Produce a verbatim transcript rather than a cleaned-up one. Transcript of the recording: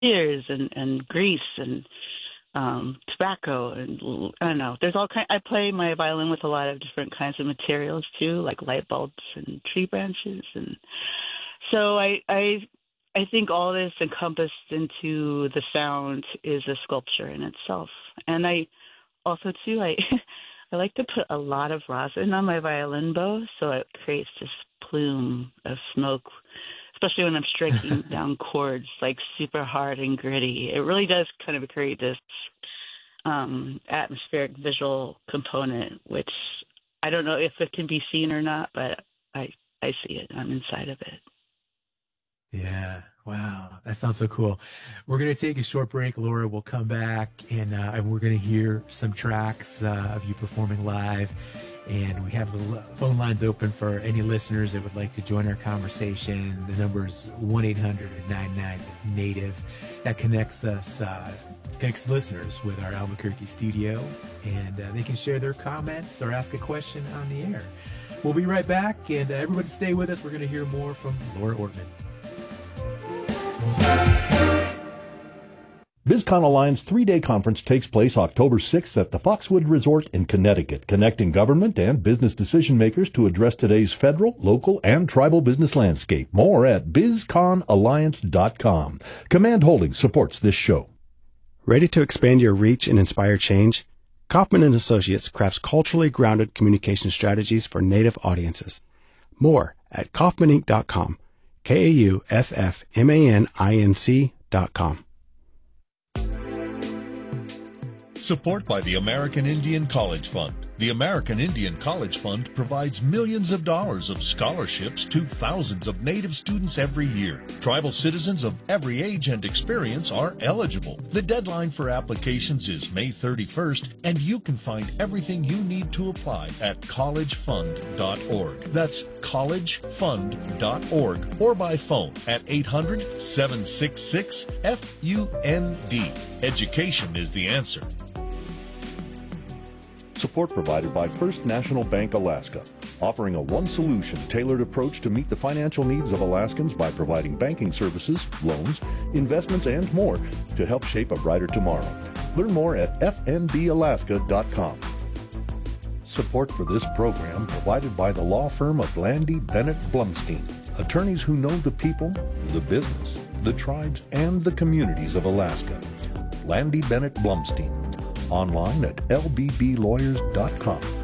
beers and, and grease and um, tobacco and I don't know. There's all kind. I play my violin with a lot of different kinds of materials too, like light bulbs and tree branches, and so I I I think all this encompassed into the sound is a sculpture in itself. And I also too I I like to put a lot of rosin on my violin bow, so it creates this plume of smoke, especially when I'm striking down chords like super hard and gritty. It really does kind of create this um, atmospheric visual component, which I don't know if it can be seen or not, but I, I see it. I'm inside of it. Yeah. Wow. That sounds so cool. We're going to take a short break, Laura. We'll come back and, uh, and we're going to hear some tracks uh, of you performing live. And we have the phone lines open for any listeners that would like to join our conversation. The number is one eight hundred nine nine native. That connects us, uh, connects listeners with our Albuquerque studio. And uh, they can share their comments or ask a question on the air. We'll be right back. And uh, everybody stay with us. We're going to hear more from Laura Ortman. BizCon Alliance three-day conference takes place October sixth at the Foxwood Resort in Connecticut, connecting government and business decision makers to address today's federal, local, and tribal business landscape. More at biz con alliance dot com. Command Holdings supports this show. Ready to expand your reach and inspire change? Kaufman and Associates crafts culturally grounded communication strategies for Native audiences. More at kaufman inc dot com. K A U F F M A N I N C dot com. Support by the American Indian College Fund. The American Indian College Fund provides millions of dollars of scholarships to thousands of Native students every year. Tribal citizens of every age and experience are eligible. The deadline for applications is May thirty-first, and you can find everything you need to apply at college fund dot org. That's college fund dot org or by phone at eight hundred, seven six six, F U N D. Education is the answer. Support provided by First National Bank Alaska, offering a one-solution tailored approach to meet the financial needs of Alaskans by providing banking services, loans, investments, and more to help shape a brighter tomorrow. Learn more at f n b alaska dot com. Support for this program provided by the law firm of Landy Bennett Blumstein, attorneys who know the people, the business, the tribes, and the communities of Alaska. Landy Bennett Blumstein. Online at l b b lawyers dot com.